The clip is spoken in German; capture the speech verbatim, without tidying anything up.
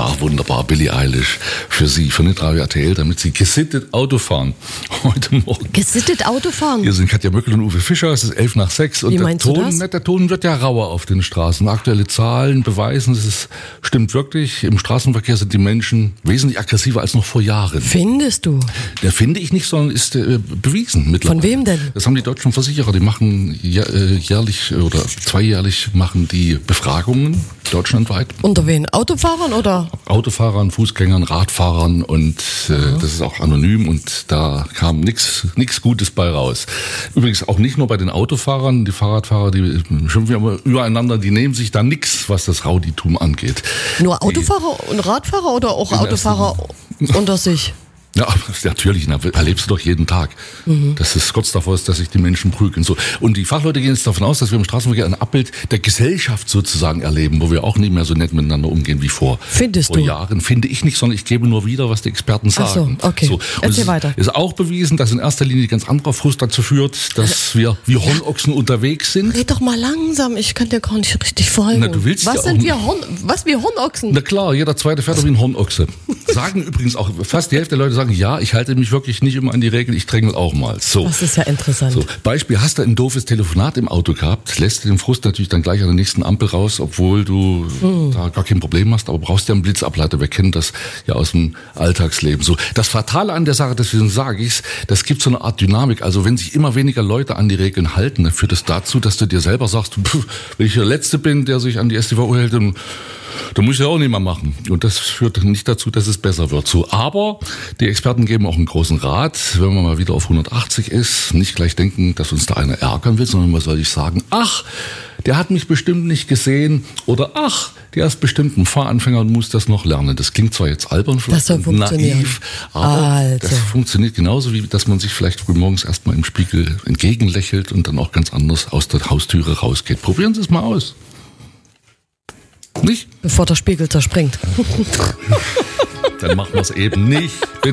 Ach, wunderbar, Billie Eilish für Sie, für Nitradio R T L, damit Sie gesittet Auto fahren. Heute Morgen. Gesittet Auto fahren? Hier sind Katja Möckel und Uwe Fischer, es ist elf nach sechs. Und Wie der meinst du Ton, das? Der Ton wird ja rauer auf den Straßen. Aktuelle Zahlen beweisen, es ist, stimmt wirklich. Im Straßenverkehr sind die Menschen wesentlich aggressiver als noch vor Jahren. Findest du? Der finde ich nicht, sondern ist äh, bewiesen mittlerweile. Von wem denn? Das haben die deutschen Versicherer, die machen jährlich oder zweijährlich machen die Befragungen deutschlandweit. Unter wen? Autofahrern oder? Autofahrern, Fußgängern, Radfahrern und äh, ja. Das ist auch anonym und da kam nichts nichts Gutes bei raus. Übrigens auch nicht nur bei den Autofahrern, die Fahrradfahrer, die schimpfen ja immer übereinander, die nehmen sich da nichts, was das Rowdytum angeht. Nur Autofahrer die, und Radfahrer oder auch Autofahrer unter sich? Ja, natürlich, erlebst du doch jeden Tag. Mhm. Dass es kurz davor ist, dass sich die Menschen prügeln. So. Und die Fachleute gehen jetzt davon aus, dass wir im Straßenverkehr ein Abbild der Gesellschaft sozusagen erleben, wo wir auch nicht mehr so nett miteinander umgehen wie vor, Findest vor du? Jahren. Finde ich nicht, sondern ich gebe nur wieder, was die Experten sagen. Ach so, okay. So. Erzähl es weiter. Ist auch bewiesen, dass in erster Linie ganz anderer Frust dazu führt, dass wir wie Hornochsen ja. unterwegs sind. Red doch mal langsam, ich kann dir gar nicht richtig folgen. Na, du willst was ja sind auch wir Horn, was wir Hornochsen? Na klar, jeder zweite fährt wie ein Hornochse. Sagen übrigens auch, fast die Hälfte der Leute sagen, ja, ich halte mich wirklich nicht immer an die Regeln, ich drängel auch mal. So. Das ist ja interessant. So. Beispiel, hast du ein doofes Telefonat im Auto gehabt, lässt du den Frust natürlich dann gleich an der nächsten Ampel raus, obwohl du hm. da gar kein Problem hast, aber brauchst ja einen Blitzableiter. Wir kennen das ja aus dem Alltagsleben. So. Das Fatale an der Sache, deswegen sage ich es, das gibt so eine Art Dynamik. Also wenn sich immer weniger Leute an die Regeln halten, dann führt das dazu, dass du dir selber sagst, pff, wenn ich der Letzte bin, der sich an die S t V O hält, dann Da muss ich ja auch nicht mehr machen. Und das führt nicht dazu, dass es besser wird. So, aber die Experten geben auch einen großen Rat, wenn man mal wieder auf hundertachtzig ist, nicht gleich denken, dass uns da einer ärgern will, sondern man soll sich sagen, ach, der hat mich bestimmt nicht gesehen oder ach, der ist bestimmt ein Fahranfänger und muss das noch lernen. Das klingt zwar jetzt albern, vielleicht das und naiv, aber Alter. Das funktioniert genauso, wie dass man sich vielleicht frühmorgens erstmal im Spiegel entgegenlächelt und dann auch ganz anders aus der Haustüre rausgeht. Probieren Sie es mal aus. Nicht? Bevor der Spiegel zerspringt. Dann machen wir es eben nicht.